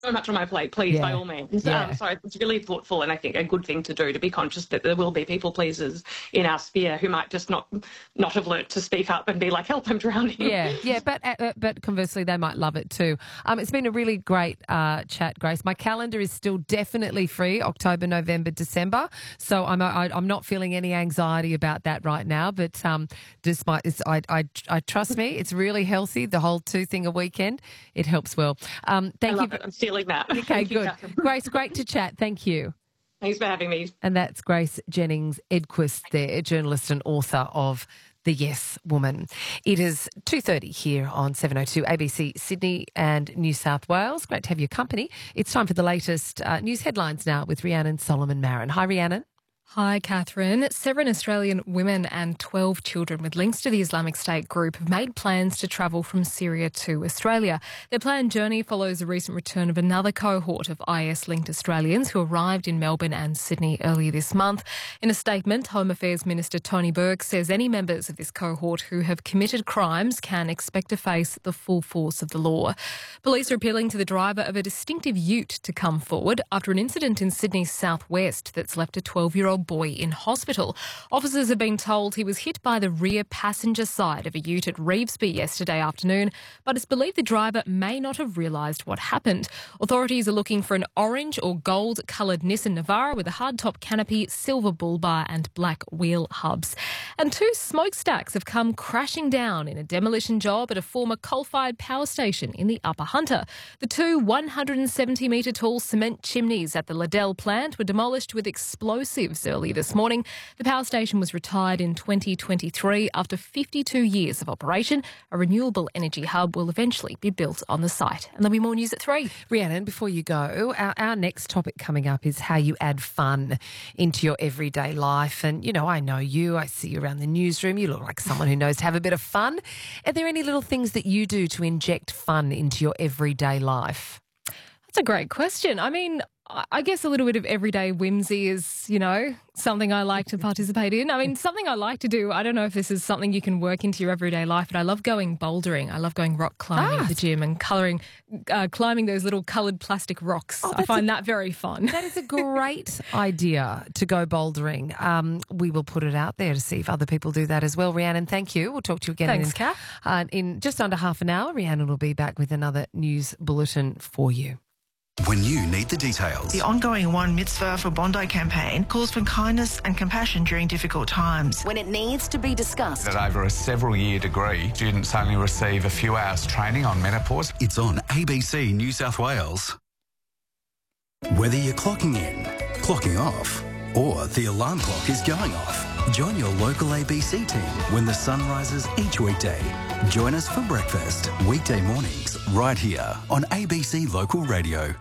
so much on my plate, please, by all means. Yeah. So it's really thoughtful and I think a good thing to do, to be conscious that there will be people pleasers in our sphere who might just not have learnt to speak up and be like, help, I'm drowning. Yeah, but conversely, they might love it too. It's been a really great chat, Grace. My calendar is still definitely free, October, November, December. So I'm not feeling any anxiety about that right now. But despite this, I trust me, it's really healthy. The whole 2 thing a weekend, it helps well. Thank I you. love it. I'm stealing that. Okay, Thank you, good. Catherine. Grace, great to chat. Thank you. Thanks for having me. And that's Grace Jennings-Edquist there, journalist and author of The Yes Woman. It is 2:30 here on 702 ABC Sydney and New South Wales. Great to have your company. It's time for the latest news headlines now with Rhiannon Solomon-Marin. Hi, Rhiannon. Hi, Catherine. 7 Australian women and 12 children with links to the Islamic State group have made plans to travel from Syria to Australia. Their planned journey follows the recent return of another cohort of IS-linked Australians who arrived in Melbourne and Sydney earlier this month. In a statement, Home Affairs Minister Tony Burke says any members of this cohort who have committed crimes can expect to face the full force of the law. Police are appealing to the driver of a distinctive ute to come forward after an incident in Sydney's southwest that's left a 12-year-old boy in hospital. Officers have been told he was hit by the rear passenger side of a ute at Revesby yesterday afternoon, but it's believed the driver may not have realised what happened. Authorities are looking for an orange or gold-coloured Nissan Navara with a hardtop canopy, silver bull bar and black wheel hubs. And 2 smokestacks have come crashing down in a demolition job at a former coal-fired power station in the Upper Hunter. The 2 170-metre tall cement chimneys at the Liddell plant were demolished with explosives early this morning. The power station was retired in 2023 after 52 years of operation. A renewable energy hub will eventually be built on the site. And there'll be more news at 3. Rhiannon, before you go, our next topic coming up is how you add fun into your everyday life. And, you know, I know you. I see you around the newsroom. You look like someone who knows to have a bit of fun. Are there any little things that you do to inject fun into your everyday life? That's a great question. I mean, I guess a little bit of everyday whimsy is, you know, something I like to participate in. I mean, something I like to do, I don't know if this is something you can work into your everyday life, but I love going bouldering. I love going rock climbing at the gym and climbing those little coloured plastic rocks. I find that very fun. That is a great idea to go bouldering. We will put it out there to see if other people do that as well. Rhiannon, thank you. We'll talk to you again Thanks, Kat. In just under half an hour. Rhiannon will be back with another news bulletin for you. When you need the details. The ongoing One Mitzvah for Bondi campaign calls for kindness and compassion during difficult times. When it needs to be discussed. That over a several-year degree, students only receive a few hours training on menopause. It's on ABC New South Wales. Whether you're clocking in, clocking off, or the alarm clock is going off, join your local ABC team when the sun rises each weekday. Join us for breakfast, weekday mornings, right here on ABC Local Radio.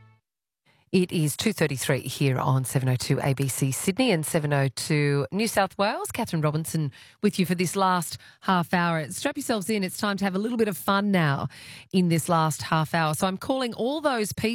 It is 2:33 here on 702 ABC Sydney and 702 New South Wales. Catherine Robinson with you for this last half hour. Strap yourselves in. It's time to have a little bit of fun now in this last half hour. So I'm calling all those people